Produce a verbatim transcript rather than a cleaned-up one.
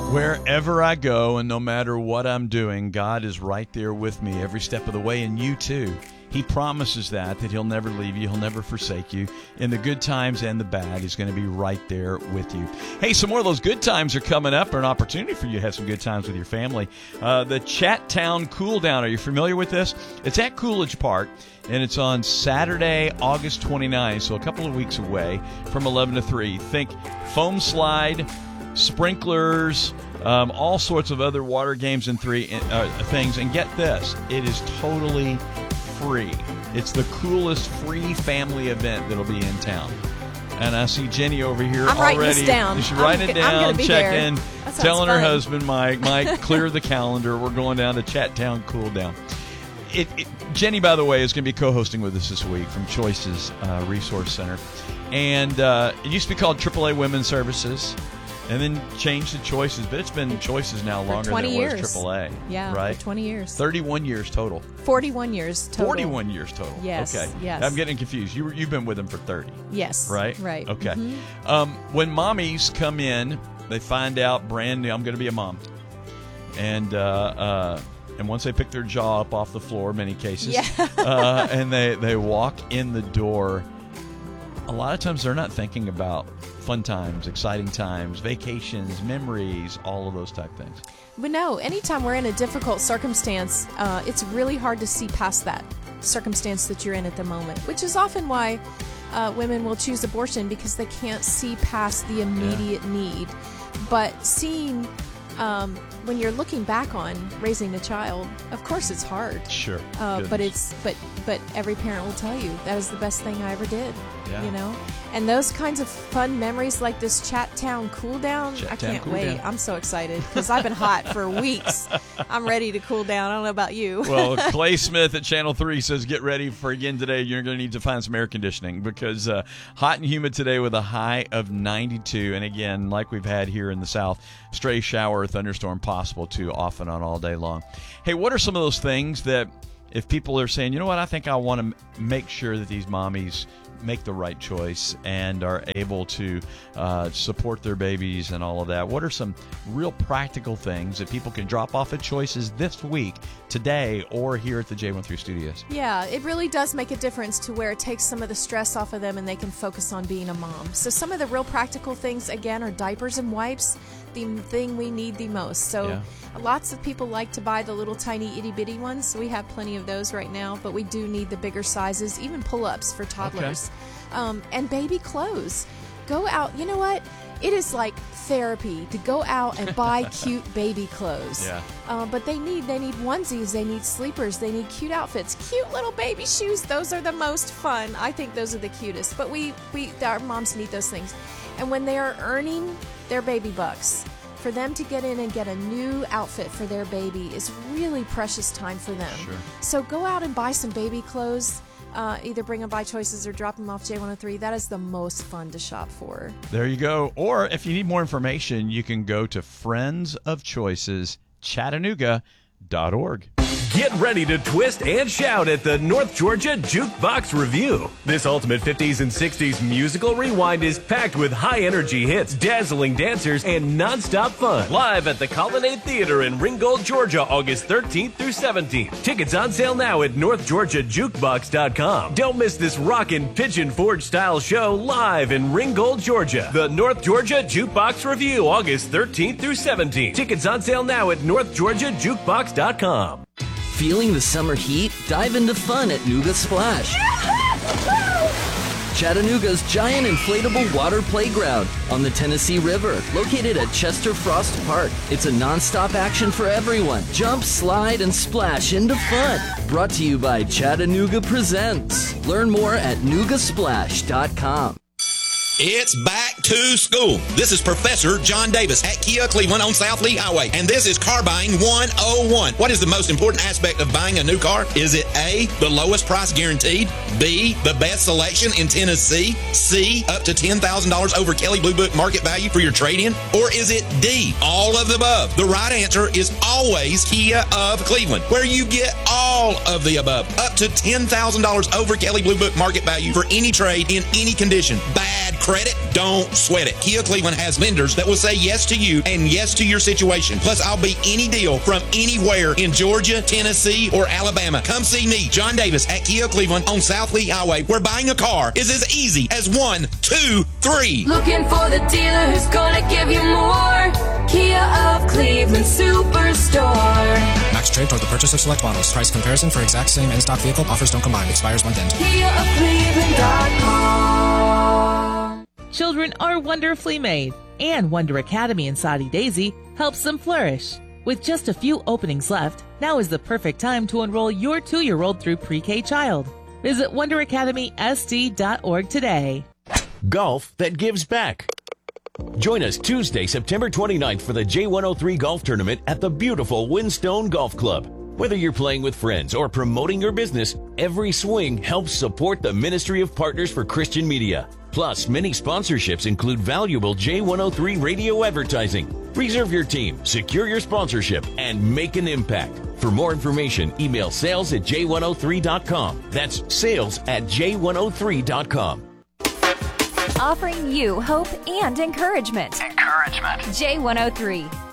Wherever I go and no matter what I'm doing, God is right there with me every step of the way, and you too. He promises that, that he'll never leave you, he'll never forsake you. In the good times and the bad, he's going to be right there with you. Hey, some more of those good times are coming up, or an opportunity for you to have some good times with your family. Uh, the Chat Town Cool Down, are you familiar with this? It's at Coolidge Park, and it's on Saturday, August twenty-ninth, so a couple of weeks away, from eleven to three. Think foam slide, sprinklers, um, all sorts of other water games and three uh, things. And get this, it is totally free. It's the coolest free family event that'll be in town. And I see Jenny over here I'm already. Writing this down. She's writing I'm, it down, checking, telling her fun. husband, Mike, Mike, clear the calendar. We're going down to Chat Town Cool Down. It, it, Jenny, by the way, is going to be co-hosting with us this week from Choices uh, Resource Center. And uh, it used to be called triple A Women's Services, and then changed to Choices. But it's been Choices now longer than it years. was triple A. Yeah, right? for twenty years. thirty-one years total. forty-one years total. forty-one years total. Yes. Okay. Yes. I'm getting confused. You were, you've been with them for thirty. Yes. Right? Right. Okay. Mm-hmm. Um, when mommies come in, they find out brand new, I'm going to be a mom. And uh, uh, and once they pick their jaw up off the floor, many cases, yeah. uh, and they, they walk in the door, a lot of times they're not thinking about fun times, exciting times, vacations, memories, all of those type things. But no, anytime we're in a difficult circumstance, uh, it's really hard to see past that circumstance that you're in at the moment, which is often why uh, women will choose abortion, because they can't see past the immediate yeah. need. But seeing, um, when you're looking back on raising a child, of course it's hard. Sure. Uh, but it's but but every parent will tell you that is the best thing I ever did. Yeah. You know, and those kinds of fun memories like this Chat Town Cool Down, Chat I Town can't cool wait. down. I'm so excited because I've been hot for weeks. I'm ready to cool down. I don't know about you. Well, Clay Smith at Channel three says, get ready for again today. You're going to need to find some air conditioning because uh, hot and humid today with a high of ninety-two. And again, like we've had here in the South, stray shower or thunderstorm possible too, off and on all day long. Hey, what are some of those things that if people are saying, you know what, I think I want to m- make sure that these mommies make the right choice and are able to uh, support their babies and all of that. What are some real practical things that people can drop off at Choices this week, today, or here at the J thirteen Studios? Yeah, it really does make a difference to where it takes some of the stress off of them and they can focus on being a mom. So some of the real practical things, again, are diapers and wipes, the thing we need the most. So yeah. lots of people like to buy the little tiny itty-bitty ones. We have plenty of those right now, but we do need the bigger sizes, even pull-ups for toddlers. Okay. Um, and baby clothes. Go out. You know what? It is like therapy to go out and buy cute baby clothes. Yeah. Uh, but they need they need onesies, they need sleepers, they need cute outfits, cute little baby shoes. Those are the most fun. I think those are the cutest. But we, we our moms need those things. And when they are earning their baby bucks, for them to get in and get a new outfit for their baby is really precious time for them. Sure. So go out and buy some baby clothes. Uh, either bring them by Choices or drop them off J one oh three. That is the most fun to shop for. There you go. Or if you need more information, you can go to friends of choices chattanooga dot org. Get ready to twist and shout at the North Georgia Jukebox Review. This ultimate fifties and sixties musical rewind is packed with high-energy hits, dazzling dancers, and nonstop fun. Live at the Colonnade Theater in Ringgold, Georgia, August thirteenth through seventeenth. Tickets on sale now at north georgia jukebox dot com. Don't miss this rockin' Pigeon Forge style show live in Ringgold, Georgia. The North Georgia Jukebox Review, August thirteenth through seventeenth. Tickets on sale now at north georgia jukebox dot com. Feeling the summer heat? Dive into fun at Nooga Splash. Chattanooga's giant inflatable water playground on the Tennessee River, located at Chester Frost Park. It's a non-stop action for everyone. Jump, slide, and splash into fun. Brought to you by Chattanooga Presents. Learn more at nooga splash dot com. It's back to school. This is Professor John Davis at Kia Cleveland on South Lee Highway, and this is Car Buying one oh one. What is the most important aspect of buying a new car? Is it A, the lowest price guaranteed, B, the best selection in Tennessee, C, up to ten thousand dollars over Kelley Blue Book market value for your trade-in, or is it D, all of the above? The right answer is always Kia of Cleveland, where you get all of the above, up to ten thousand dollars over Kelley Blue Book market value for any trade in any condition. Bad credit? Don't sweat it. Kia Cleveland has lenders that will say yes to you and yes to your situation. Plus, I'll beat any deal from anywhere in Georgia, Tennessee, or Alabama. Come see me, John Davis, at Kia Cleveland on South Lee Highway, where buying a car is as easy as one, two, three. Looking for the dealer who's gonna give you more. Kia of Cleveland Superstore. Max trade toward the purchase of select models. Price comparison for exact same in-stock vehicle. Offers don't combine. Expires one ten. Kia of Cleveland dot com. Children are wonderfully made, and Wonder Academy in Soddy Daisy helps them flourish. With just a few openings left, now is the perfect time to enroll your two-year-old through pre-K child. Visit wonder academy s d dot org today. Golf that gives back. Join us Tuesday, September twenty-ninth for the J one oh three Golf Tournament at the beautiful Windstone Golf Club. Whether you're playing with friends or promoting your business, every swing helps support the Ministry of Partners for Christian Media. Plus, many sponsorships include valuable J one oh three radio advertising. Reserve your team, secure your sponsorship, and make an impact. For more information, email sales at j one oh three dot com. That's sales at j one oh three dot com. Offering you hope and encouragement. Encouragement. J one oh three.